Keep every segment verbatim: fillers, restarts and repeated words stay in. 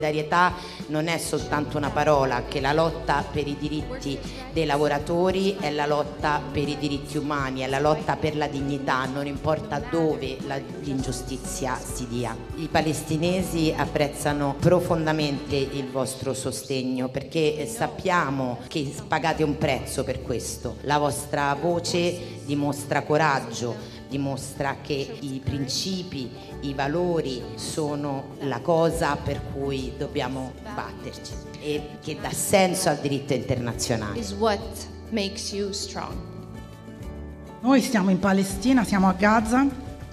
Solidarietà non è soltanto una parola, che la lotta per i diritti dei lavoratori è la lotta per i diritti umani, è la lotta per la dignità, non importa dove l'ingiustizia si dia. I palestinesi apprezzano profondamente il vostro sostegno perché sappiamo che pagate un prezzo per questo. La vostra voce dimostra coraggio, dimostra che i principi, i valori sono la cosa per cui dobbiamo batterci e che dà senso al diritto internazionale. Is what makes you strong. Noi stiamo in Palestina, siamo a Gaza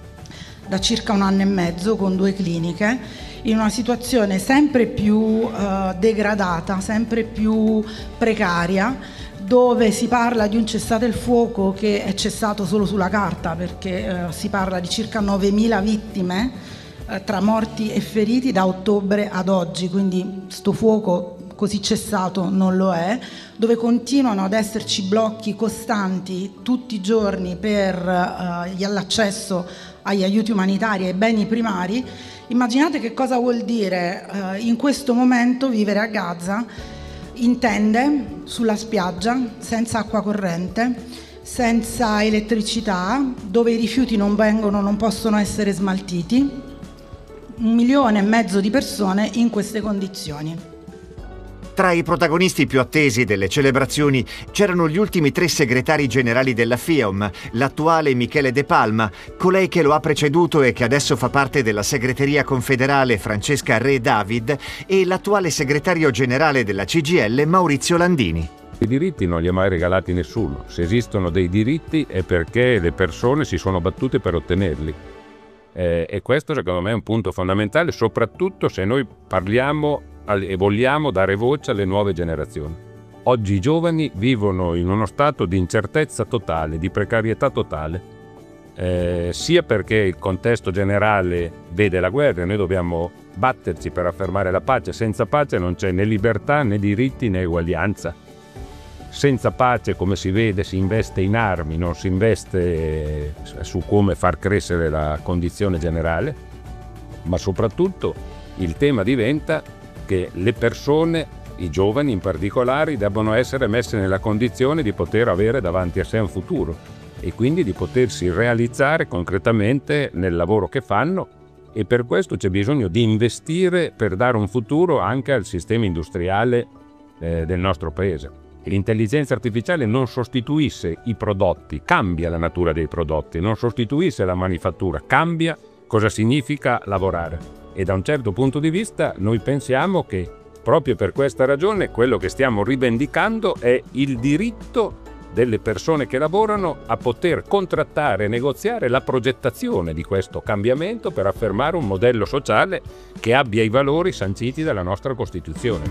da circa un anno e mezzo con due cliniche in una situazione sempre più uh, degradata, sempre più precaria, dove si parla di un cessate il fuoco che è cessato solo sulla carta, perché eh, si parla di circa novemila vittime eh, tra morti e feriti da ottobre ad oggi, quindi sto fuoco così cessato non lo è, dove continuano ad esserci blocchi costanti tutti i giorni per eh, l'accesso agli aiuti umanitari e ai beni primari. Immaginate che cosa vuol dire eh, in questo momento vivere a Gaza in tende, sulla spiaggia, senza acqua corrente, senza elettricità, dove i rifiuti non vengono, non possono essere smaltiti. Un milione e mezzo di persone in queste condizioni. Tra i protagonisti più attesi delle celebrazioni c'erano gli ultimi tre segretari generali della FIOM, l'attuale Michele De Palma, colei che lo ha preceduto e che adesso fa parte della segreteria confederale Francesca Re David e l'attuale segretario generale della C G I L Maurizio Landini. I diritti non li ha mai regalati nessuno. Se esistono dei diritti è perché le persone si sono battute per ottenerli. Eh, e questo secondo me è un punto fondamentale, soprattutto se noi parliamo e vogliamo dare voce alle nuove generazioni. Oggi i giovani vivono in uno stato di incertezza totale, di precarietà totale, eh, sia perché il contesto generale vede la guerra e noi dobbiamo batterci per affermare la pace. Senza pace non c'è né libertà, né diritti, né eguaglianza. Senza pace, come si vede, si investe in armi, non si investe su come far crescere la condizione generale, ma soprattutto il tema diventa che le persone, i giovani in particolare, devono essere messe nella condizione di poter avere davanti a sé un futuro e quindi di potersi realizzare concretamente nel lavoro che fanno, e per questo c'è bisogno di investire per dare un futuro anche al sistema industriale eh, del nostro paese. L'intelligenza artificiale non sostituisce i prodotti, cambia la natura dei prodotti, non sostituisce la manifattura, cambia cosa significa lavorare. E da un certo punto di vista noi pensiamo che proprio per questa ragione quello che stiamo rivendicando è il diritto delle persone che lavorano a poter contrattare e negoziare la progettazione di questo cambiamento per affermare un modello sociale che abbia i valori sanciti dalla nostra Costituzione.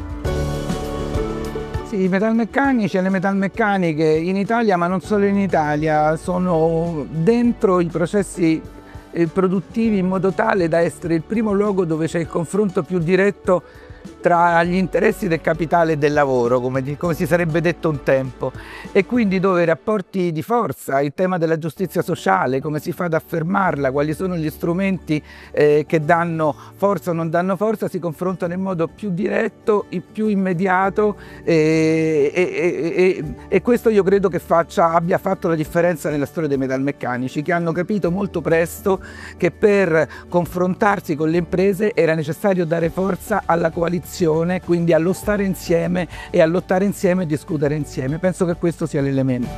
Sì, i metalmeccanici e le metalmeccaniche in Italia, ma non solo in Italia, sono dentro i processi produttivi in modo tale da essere il primo luogo dove c'è il confronto più diretto tra gli interessi del capitale e del lavoro, come, di, come si sarebbe detto un tempo, e quindi dove i rapporti di forza, il tema della giustizia sociale, come si fa ad affermarla, quali sono gli strumenti eh, che danno forza o non danno forza, si confrontano in modo più diretto, più immediato eh, e, e, e, e questo io credo che faccia, abbia fatto la differenza nella storia dei metalmeccanici, che hanno capito molto presto che per confrontarsi con le imprese era necessario dare forza alla coalizione, quindi allo stare insieme e a lottare insieme e discutere insieme. Penso che questo sia l'elemento.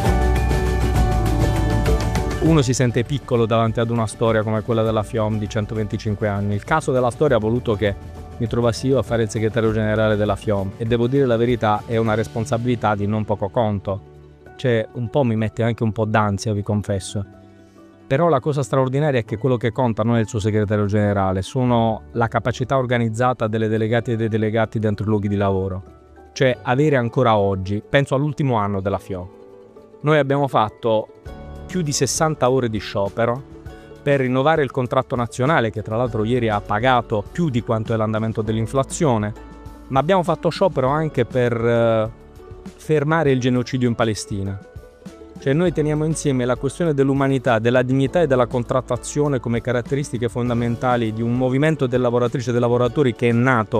Uno si sente piccolo davanti ad una storia come quella della FIOM di centoventicinque anni. Il caso della storia ha voluto che mi trovassi io a fare il segretario generale della FIOM e devo dire la verità, è una responsabilità di non poco conto. Cioè, un po' mi mette anche un po' d'ansia, vi confesso. Però la cosa straordinaria è che quello che conta non è il suo segretario generale, sono la capacità organizzata delle delegate e dei delegati dentro i luoghi di lavoro. Cioè avere ancora oggi, penso all'ultimo anno della FIOM, noi abbiamo fatto più di sessanta ore di sciopero per rinnovare il contratto nazionale, che tra l'altro ieri ha pagato più di quanto è l'andamento dell'inflazione, ma abbiamo fatto sciopero anche per eh, fermare il genocidio in Palestina. Cioè noi teniamo insieme la questione dell'umanità, della dignità e della contrattazione come caratteristiche fondamentali di un movimento delle lavoratrici e dei lavoratori che è nato